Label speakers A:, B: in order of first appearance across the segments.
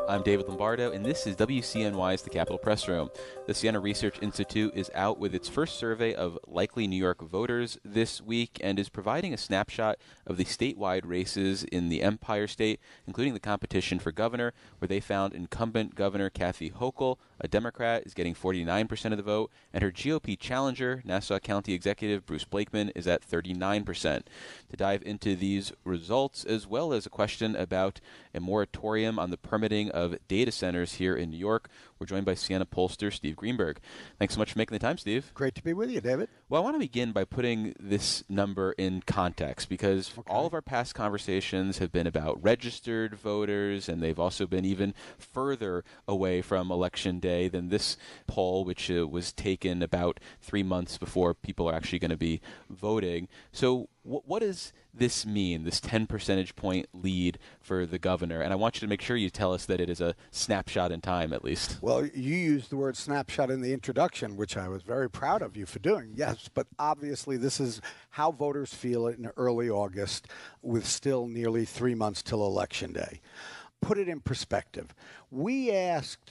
A: I'm David Lombardo, and this is WCNY's The Capitol Press Room. The Siena Research Institute is out with its first survey of likely New York voters this week and is providing a snapshot of the statewide races in the Empire State, including the competition for governor, where they found incumbent Governor Kathy Hochul, a Democrat, is getting 49% of the vote, and her GOP challenger, Nassau County Executive Bruce Blakeman, is at 39%. To dive into these results, as well as a question about a moratorium on the permitting of data centers here in New York, we're joined by Siena pollster Steve Greenberg. Thanks so much for making the time, Steve.
B: Great to be with you, David.
A: Well, I want to begin by putting this number in context because all of our past conversations have been about registered voters, and they've also been even further away from Election Day than this poll, which was taken about 3 months before people are actually going to be voting. So what does this mean, this 10 percentage point lead for the governor? And I want you to make sure you tell us that it is a snapshot in time, at least.
B: Well, you used the word snapshot in the introduction, which I was very proud of you for doing. Yes, but obviously this is how voters feel in early August with still nearly 3 months till Election Day. Put it in perspective. We asked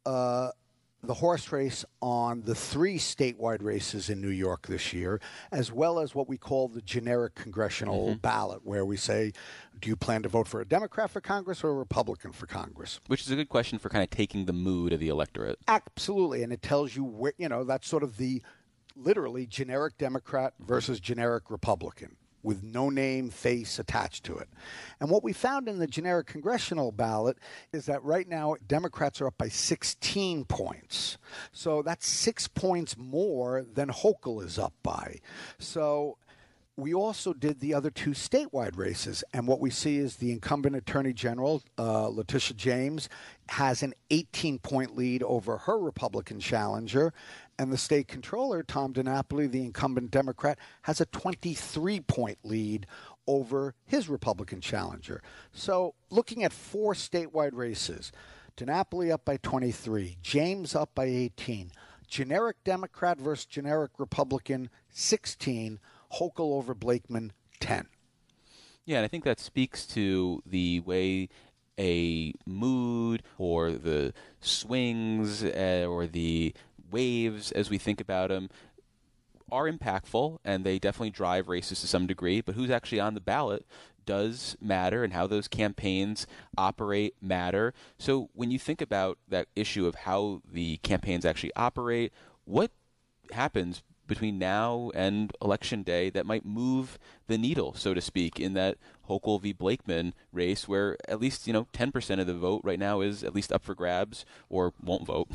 B: the horse race on the 3 statewide races in New York this year, as well as what we call the generic congressional ballot, where we say, do you plan to vote for a Democrat for Congress or a Republican for Congress?
A: Which is a good question for kind of taking the mood of the electorate.
B: Absolutely, and it tells you where, that's sort of the literally generic Democrat versus generic Republican, with no name, face attached to it. And what we found in the generic congressional ballot is that right now Democrats are up by 16 points. So that's 6 points more than Hochul is up by. So we also did the other 2 statewide races, and what we see is the incumbent Attorney General, Letitia James, has an 18-point lead over her Republican challenger, and the state controller, Tom DiNapoli, the incumbent Democrat, has a 23-point lead over his Republican challenger. So looking at 4 statewide races, DiNapoli up by 23, James up by 18, generic Democrat versus generic Republican 16, Hochul over Blakeman 10.
A: Yeah, and I think that speaks to the way a mood or the swings or the waves, as we think about them, are impactful, and they definitely drive races to some degree, but who's actually on the ballot does matter, and how those campaigns operate matter. So when you think about that issue of how the campaigns actually operate, what happens between now and Election Day that might move the needle, so to speak, in that Hochul v. Blakeman race, where at least 10% of the vote right now is at least up for grabs or won't vote?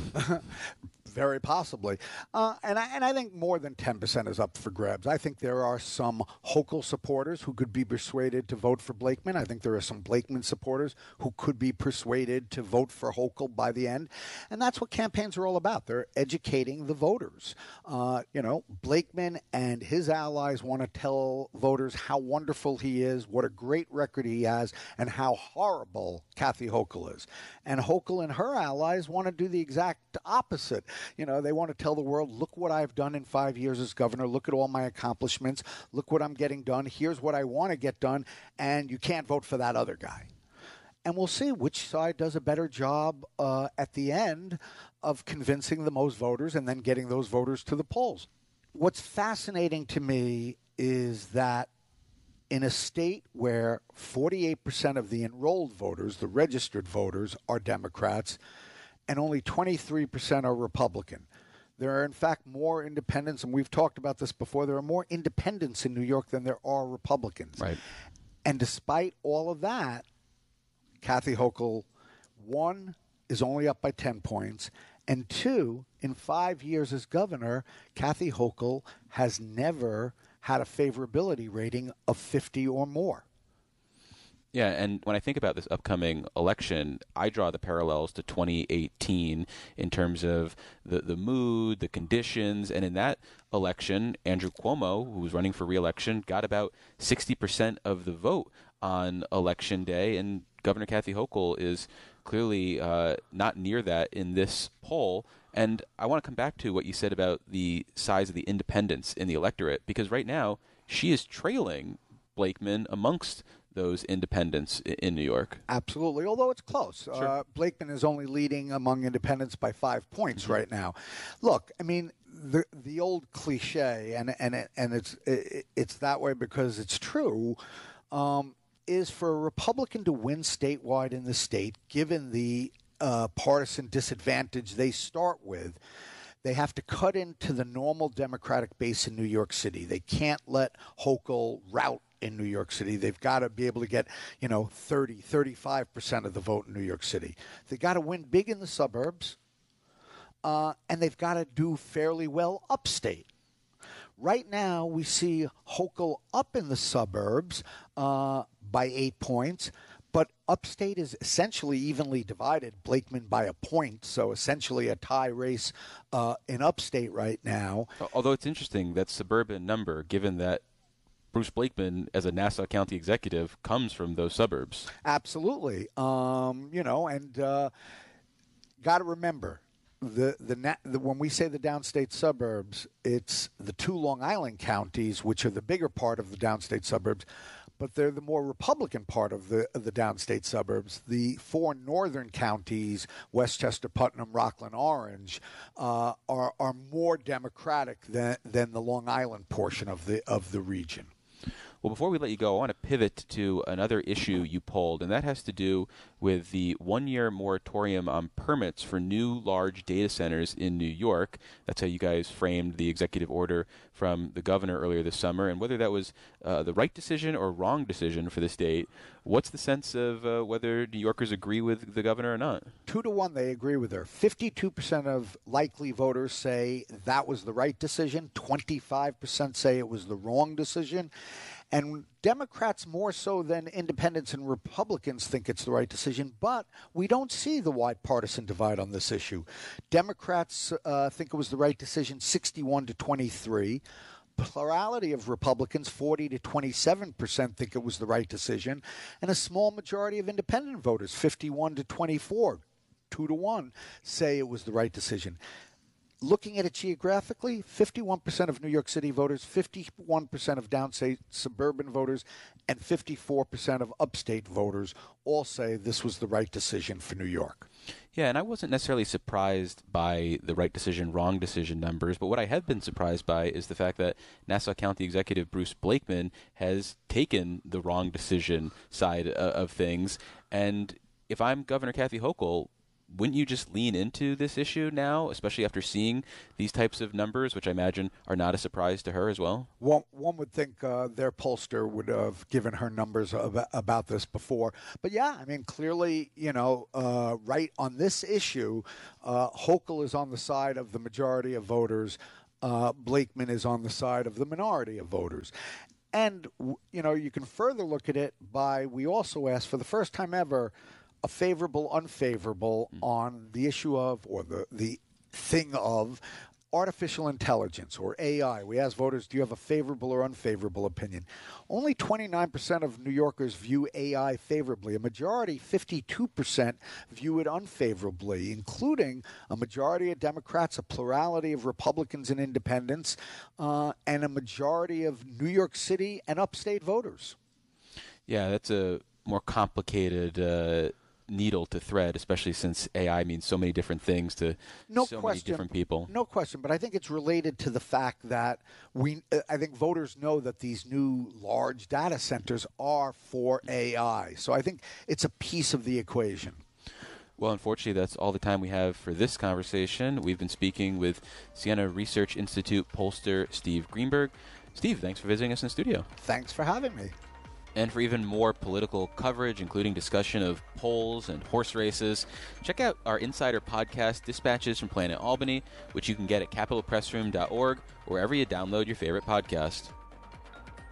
B: Very possibly. And I think more than 10% is up for grabs. I think there are some Hochul supporters who could be persuaded to vote for Blakeman. I think there are some Blakeman supporters who could be persuaded to vote for Hochul by the end. And that's what campaigns are all about. They're educating the voters. Blakeman and his allies want to tell voters how wonderful he is, what a great record he has, and how horrible Kathy Hochul is. And Hochul and her allies want to do the exact opposite. They want to tell the world, look what I've done in 5 years as governor. Look at all my accomplishments. Look what I'm getting done. Here's what I want to get done. And you can't vote for that other guy. And we'll see which side does a better job at the end of convincing the most voters and then getting those voters to the polls. What's fascinating to me is that in a state where 48% of the enrolled voters, the registered voters, are Democrats, and only 23% are Republican. There are, in fact, more independents, and we've talked about this before, there are more independents in New York than there are Republicans.
A: Right.
B: And despite all of that, Kathy Hochul, 1, is only up by 10 points, and 2, in 5 years as governor, Kathy Hochul has never had a favorability rating of 50 or more.
A: Yeah, and when I think about this upcoming election, I draw the parallels to 2018 in terms of the mood, the conditions, and in that election, Andrew Cuomo, who was running for re-election, got about 60% of the vote on Election Day, and Governor Kathy Hochul is clearly not near that in this poll. And I want to come back to what you said about the size of the independents in the electorate, because right now she is trailing Blakeman amongst those independents in New York.
B: Absolutely, although it's close.
A: Sure.
B: Blakeman is only leading among independents by 5 points right now. Look, I mean, the old cliche, and it's that way because it's true, is for a Republican to win statewide in the state, given the partisan disadvantage they start with, they have to cut into the normal Democratic base in New York City. They can't let Hochul rout in New York City. They've got to be able to get, 30, 35% of the vote in New York City. They've got to win big in the suburbs, and they've got to do fairly well upstate. Right now, we see Hochul up in the suburbs by 8 points, but upstate is essentially evenly divided, Blakeman by a point, so essentially a tie race in upstate right now.
A: Although it's interesting, that suburban number, given that Bruce Blakeman, as a Nassau County executive, comes from those suburbs.
B: Absolutely. And got to remember, when we say the downstate suburbs, it's the 2 Long Island counties, which are the bigger part of the downstate suburbs, but they're the more Republican part of the downstate suburbs. The 4 northern counties, Westchester, Putnam, Rockland, Orange, are more Democratic than the Long Island portion of the region.
A: Well, before we let you go, I want to pivot to another issue you polled, and that has to do with the 1-year moratorium on permits for new large data centers in New York. That's how you guys framed the executive order from the governor earlier this summer, and whether that was the right decision or wrong decision for the state. What's the sense of whether New Yorkers agree with the governor or not?
B: 2-1, they agree with her. 52% of likely voters say that was the right decision. 25% say it was the wrong decision. And Democrats more so than independents and Republicans think it's the right decision, but we don't see the wide partisan divide on this issue. Democrats think it was the right decision 61-23. Plurality of Republicans, 40-27%, think it was the right decision. And a small majority of independent voters, 51-24, 2-1, say it was the right decision. Looking at it geographically, 51% of New York City voters, 51% of downstate suburban voters, and 54% of upstate voters all say this was the right decision for New York.
A: Yeah, and I wasn't necessarily surprised by the right decision, wrong decision numbers, but what I have been surprised by is the fact that Nassau County Executive Bruce Blakeman has taken the wrong decision side of things. And if I'm Governor Kathy Hochul, wouldn't you just lean into this issue now, especially after seeing these types of numbers, which I imagine are not a surprise to her as well?
B: One would think their pollster would have given her numbers about this before. But yeah, I mean, clearly, right on this issue, Hochul is on the side of the majority of voters. Blakeman is on the side of the minority of voters. And, you can further look at it by, we also asked for the first time ever, a favorable, unfavorable on the issue of, or the thing of, artificial intelligence, or AI. We asked voters, do you have a favorable or unfavorable opinion? Only 29% of New Yorkers view AI favorably. A majority, 52%, view it unfavorably, including a majority of Democrats, a plurality of Republicans and independents, and a majority of New York City and upstate voters.
A: Yeah, that's a more complicated needle to thread, especially since AI means so many different things to many different people.
B: No question, but I think it's related to the fact that I think voters know that these new large data centers are for AI. So I think it's a piece of the equation.
A: Well, unfortunately, that's all the time we have for this conversation. We've been speaking with Siena Research Institute pollster Steve Greenberg. Steve, thanks for visiting us in the studio.
B: Thanks for having me.
A: And for even more political coverage, including discussion of polls and horse races, check out our insider podcast, Dispatches from Planet Albany, which you can get at capitalpressroom.org or wherever you download your favorite podcast.